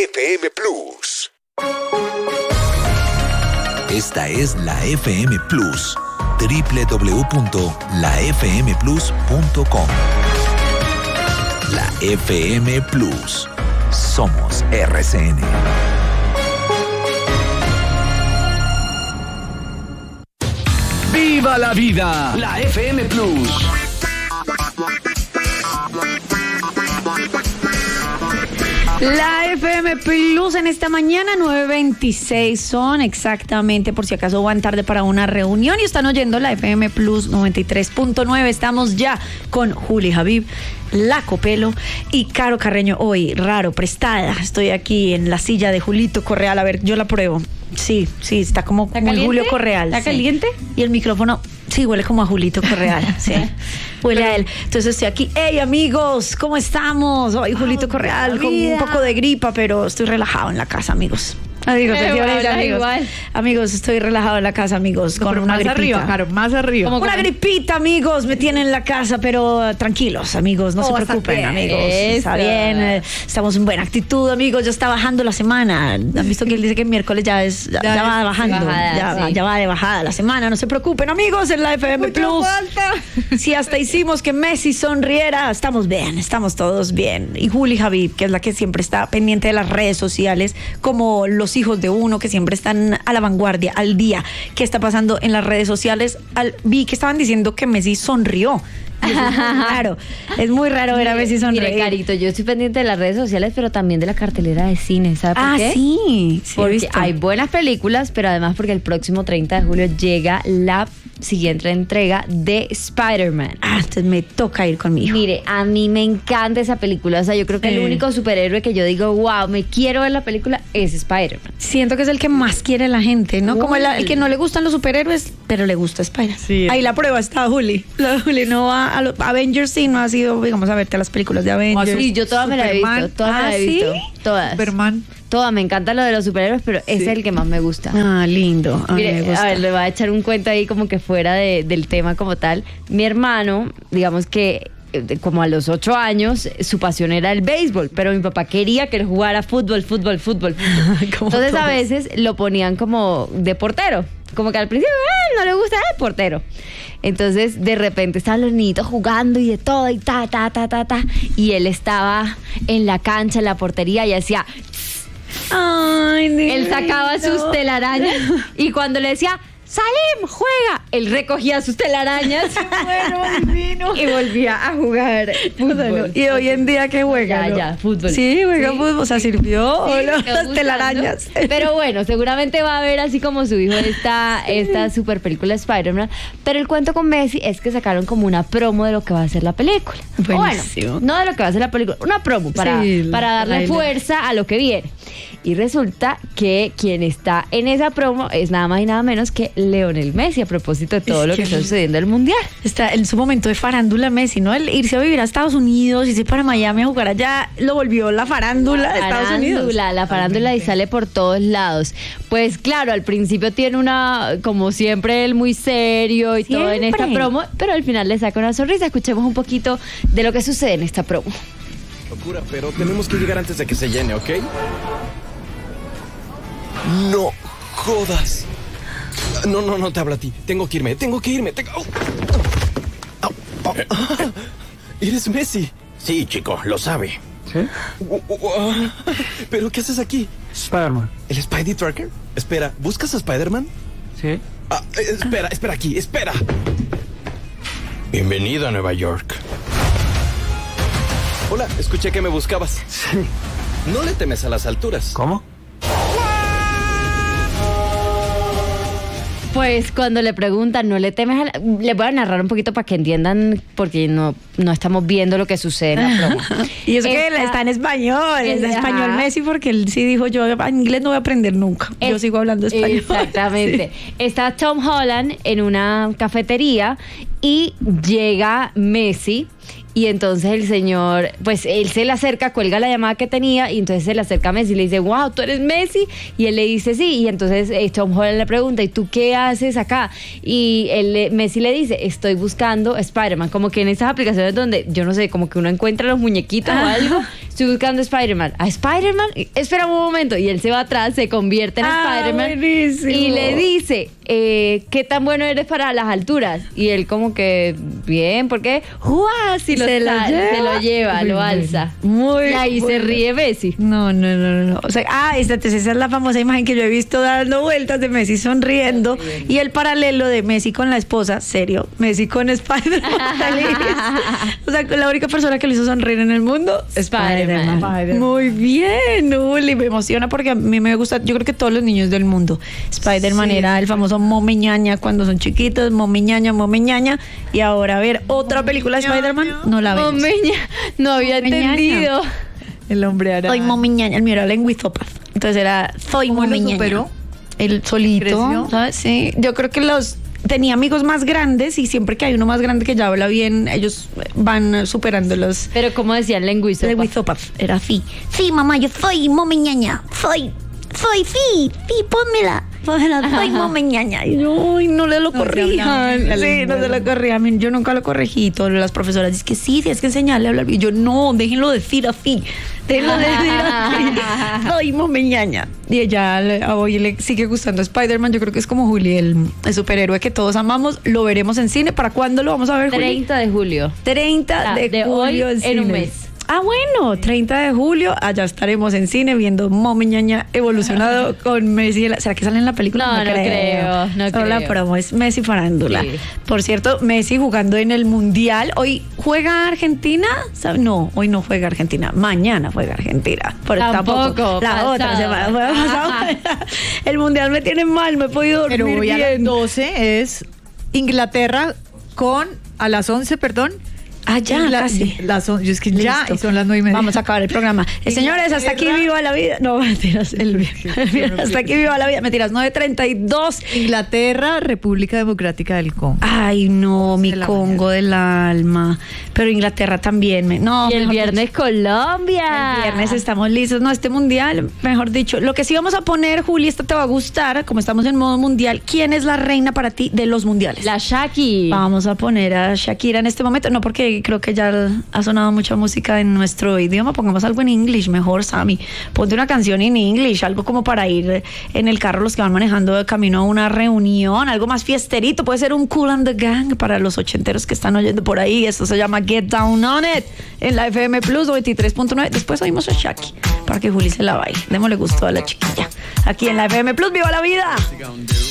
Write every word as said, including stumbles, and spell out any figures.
F M Plus. Esta es la F M Plus. doble u doble u doble u punto la f m plus punto com. La F M Plus. Somos R C N. ¡Viva la vida! La F M Plus. La F M Plus en esta mañana, nueve veintiséis son exactamente, por si acaso van tarde para una reunión y están oyendo la F M Plus noventa y tres punto nueve. Estamos ya con Juli Javib, La Copelo y Caro Carreño. Hoy, raro, prestada. Estoy aquí en la silla de Julito Correal. A ver, yo la pruebo. Sí, sí, está como ¿Está muy caliente? Julio Correal. ¿Está sí. caliente? Y el micrófono, sí, huele como a Julito Correal. Sí, huele a él. Entonces estoy aquí. ¡Hey, amigos! ¿Cómo estamos? Hoy Julito Oh, Correal con un poco de gripa, pero estoy relajado en la casa, amigos. Amigos, Eh, señores, habla amigos. igual. Amigos, estoy relajado en la casa, amigos, No, con pero una más gripita. arriba, Caro, más arriba. ¿Cómo Una gripita, amigos, me tienen en la casa, pero tranquilos, amigos, no Oh, se va a estar preocupen, bien. amigos. Está Eso. bien, eh, estamos en buena actitud, amigos. Ya está bajando la semana. Han visto que él dice que el miércoles ya es ya, Ya ya va es bajando, bajada, ya, va- sí. ya va de bajada la semana. No se preocupen, amigos, en la F M Mucha Plus. falta. Si hasta hicimos que Messi sonriera, estamos bien, estamos todos bien. Y Juli Javib, que es la que siempre está pendiente de las redes sociales, como los hijos de uno, que siempre están a la vanguardia, al día. ¿Qué está pasando en las redes sociales? Al, vi que estaban diciendo que Messi sonrió. Y eso es muy raro. Es muy raro ver a Messi sonreír. Mire, Carito, yo estoy pendiente de las redes sociales, pero también de la cartelera de cine. ¿Sabe por Ah, qué? sí, sí he Porque visto. hay buenas películas, pero además porque el próximo treinta de julio llega la siguiente entrega de Spider-Man. Ah, entonces me toca ir con mi hijo. Mire, a mí me encanta esa película. O sea, yo creo que Sí. el único superhéroe que yo digo, wow, me quiero ver la película es Spider-Man. Siento que es el que más quiere la gente, ¿no? Como el, el que no le gustan los superhéroes, pero le gusta Spider-Man. Sí. Ahí la prueba está, Juli. La Juli no va a los Avengers, sí, no ha sido, digamos, a verte las películas de Avengers. Sí, yo todas me la he visto. Superman. Todas me la Ah, he visto. ¿sí? Todas. Superman. Todas. Me encanta lo de los superhéroes, pero ese es el que más me gusta. Ah, lindo. A mí me Mire, gusta. a ver, le voy a echar un cuento ahí como que fuera de- del tema como tal. Mi hermano, digamos que eh, como a los ocho años, su pasión era el béisbol, pero mi papá quería que él jugara fútbol, fútbol, fútbol. fútbol. Como Entonces a todos. veces lo ponían como de portero, como que al principio "Ah, no le gusta el portero". Entonces de repente estaban los niñitos jugando y de todo y ta, ta, ta, ta, ta. Y él estaba en la cancha, en la portería y hacía... Ay, Él sacaba divino. sus telarañas y cuando le decía, Salim, juega, él recogía sus telarañas Bueno, divino. y volvía a jugar fútbol. Y hoy en día, ¿qué juega? Ya, no? ya, fútbol. Sí, juega Sí. fútbol. O sea, sirvió Sí, o me no? quedó Las gustando. telarañas. Pero bueno, seguramente va a ver así como su hijo esta, esta super película de Spider-Man. Pero el cuento con Messi es que sacaron como una promo de lo que va a ser la película. Buenísimo. Bueno, no de lo que va a ser la película, una promo para, Sí, el para darle tráiler. fuerza a lo que viene. Y resulta que quien está en esa promo es nada más y nada menos que Lionel Messi, a propósito de todo Es lo que que- está sucediendo en el Mundial. Está en su momento de farándula Messi, ¿no? El irse a vivir a Estados Unidos, irse para Miami a jugar allá, lo volvió la farándula de Estados Unidos. Farándula, la farándula y sale por todos lados. Pues claro, al principio tiene una, como siempre, él muy serio y todo en esta Siempre. promo, pero al final le saca una sonrisa. Escuchemos un poquito de lo que sucede en esta promo. Locura, pero tenemos que llegar antes de que se llene, ¿ok? No jodas. No, no, no te hablo a ti. Tengo que irme, tengo que irme. Tengo... Au. Au, au. Ah, eres Messi. Sí, chico, lo sabe. ¿Sí? Uh, uh, uh, ¿Pero qué haces aquí? Spider-Man. ¿El Spidey Tracker? Espera, ¿buscas a Spider-Man? ¿Sí? Ah, eh, espera, espera aquí, espera. Bienvenido a Nueva York. Hola, escuché que me buscabas. Sí. No le temes a las alturas. ¿Cómo? Pues cuando le preguntan, ¿no le temes a la... Les voy a narrar un poquito para que entiendan, porque no, no estamos viendo lo que sucede en la promo. Y es que él Esta- está en español, es de Ajá. español Messi, porque él sí dijo, yo inglés no voy a aprender nunca. Yo Es- sigo hablando español. Exactamente. Está Tom Holland en una cafetería y llega Messi y entonces el señor, pues él se le acerca, cuelga la llamada que tenía y entonces se le acerca a Messi y le dice, wow, ¿tú eres Messi? Y él le dice sí, y entonces eh, Tom Holland le pregunta, ¿y tú qué haces acá? Y él, Messi le dice, estoy buscando a Spider-Man, como que en esas aplicaciones donde, yo no sé, como que uno encuentra los muñequitos o algo, estoy buscando a Spider-Man. ¿A Spider-Man? Espera un momento, y él se va atrás, se convierte en Ah, Spider-Man buenísimo. y le dice, eh, ¿qué tan bueno eres para las alturas? Y él como que, bien, ¿por qué? ¡Juas! Y lo Se lo sa- lleva. se lo lleva, Muy lo bueno. alza. Muy y ahí se bueno. ríe Messi. No, no, no, no, no. O sea, ah, esta, esa es la famosa imagen que yo he visto dando vueltas de Messi sonriendo, sonriendo. Y el paralelo de Messi con la esposa, serio, Messi con Spider-Man. O sea, la única persona que lo hizo sonreír en el mundo, Spider-Man. Spider-Man. Muy bien, Uli, me emociona porque a mí me gusta, yo creo que todos los niños del mundo, Spider-Man Sí. era el famoso momeñaña cuando son chiquitos, momeñaña, momeñaña, y ahora a ver otra película de Spider-Man, no la vemos. Momeña, no había Momeñaña. entendido. El hombre araña. Soy momeñaña, el mío era lengüizópata. Entonces era, soy ¿Cómo lo momeñaña. superó? El solito, ¿Creció? ¿sabes? Sí, yo creo que los tenía amigos más grandes y siempre que hay uno más grande que ya habla bien, ellos van superando los Pero como decían lengüizo. lengüizópatas. Era así. Sí, mamá, yo soy momeñaña. Soy, soy, sí, sí, pónmela. Pónmela, soy momeñaña. Y yo, uy, no le lo No, se corrijan. hablaba la Sí, lengua no se de lo la- corrijan. Yo nunca lo corregí. Todas las profesoras dicen que sí, tienes que enseñarle a hablar bien. Y yo, no, déjenlo decir así. Déjenlo decir así. Soy momeñaña. Y ella le- a hoy le sigue gustando Spider-Man. Yo creo que es como Juli, el, el superhéroe que todos amamos. Lo veremos en cine. ¿Para cuándo lo vamos a ver, Juli? treinta de julio. treinta Ah, de, de hoy julio en cines. un mes. Ah, bueno, treinta de julio, allá estaremos en cine viendo Momeñaña evolucionado con Messi. en la- ¿Será que sale en la película? No, no creo, no Solo la creo. promo es Messi farándula. Sí. Por cierto, Messi jugando en el Mundial. ¿Hoy juega Argentina? ¿Sabe? No, hoy no juega Argentina. Mañana juega Argentina. Por Tampoco, La pasado. otra semana. Fue pasado. El Mundial me tiene mal, me he podido dormir Pero hoy a las bien. doce es Inglaterra con, a las once, perdón. Ah, ya, Ingla- casi. Las on- yo es que ya, Listo. y son las nueve y media. Vamos a acabar el programa. Eh, señores, hasta aquí Inglaterra. viva la vida. No, mentiras. El, hasta aquí viva la vida. Mentiras, nueve treinta y dos. Inglaterra, República Democrática del Congo. Ay, no, mi de la Congo del alma. Pero Inglaterra también. Me, no, Y el mejor viernes dicho, Colombia. el viernes estamos listos. No, este mundial, mejor dicho. Lo que sí vamos a poner, Juli, esto te va a gustar. Como estamos en modo mundial, ¿quién es la reina para ti de los mundiales? La Shaki. Vamos a poner a Shakira en este momento, no porque creo que ya ha sonado mucha música en nuestro idioma, pongamos algo en English mejor, Sammy. Ponte una canción en English, algo como para ir en el carro los que van manejando de camino a una reunión, algo más fiesterito, puede ser un Kool and the Gang para los ochenteros que están oyendo por ahí. Esto se llama Get Down on It en la F M Plus noventa y tres punto nueve. Después oímos a Shaki para que Juli se la baile. Démosle gusto a la chiquilla. Aquí en la F M Plus, ¡viva la vida!